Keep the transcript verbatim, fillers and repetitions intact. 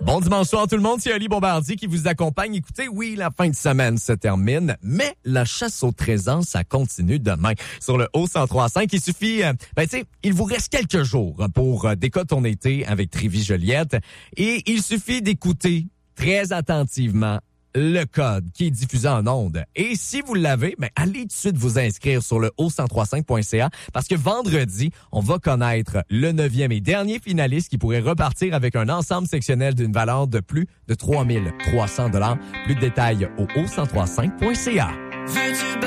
Bon dimanche soir tout le monde, c'est Ali Bombardier qui vous accompagne. Écoutez, oui, la fin de semaine se termine, mais la chasse au trésor, ça continue demain. Sur le Haut cent trois cinq, il suffit, euh, ben tu sais, il vous reste quelques jours pour euh, décoder ton été avec Trévis-Joliette et il suffit d'écouter très attentivement le code qui est diffusé en ondes. Et si vous l'avez, ben allez tout de suite vous inscrire sur le haut cent trois cinq point c a parce que vendredi, on va connaître le neuvième et dernier finaliste qui pourrait repartir avec un ensemble sectionnel d'une valeur de plus de trois mille trois cents dollars. Plus de détails au haut cent trois cinq point c a.